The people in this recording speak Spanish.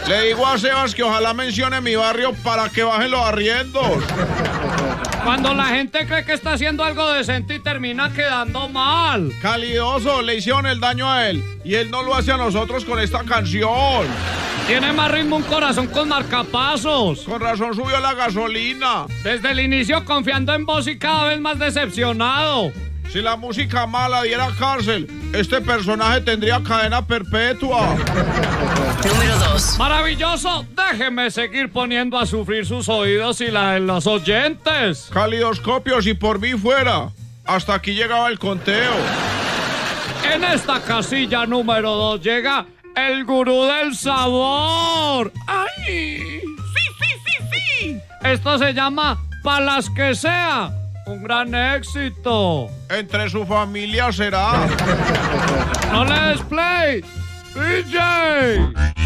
Le digo a Sebas que ojalá mencione mi barrio para que bajen los arriendos. Cuando la gente cree que está haciendo algo decente y termina quedando mal. Calidoso, le hicieron el daño a él y él no lo hace a nosotros con esta canción. Tiene más ritmo un corazón con marcapasos. Con razón subió la gasolina. Desde el inicio confiando en vos y cada vez más decepcionado. Si la música mala diera cárcel, este personaje tendría cadena perpetua. Número 2. Maravilloso, déjeme seguir poniendo a sufrir sus oídos y la de los oyentes. Calidoscopio, si por mí fuera. Hasta aquí llegaba el conteo. En esta casilla número 2 llega el gurú del sabor. ¡Ay! ¡Sí! Esto se llama Pa' las que sea. Un gran éxito. Entre su familia será. ¡No le des play! ¡DJ!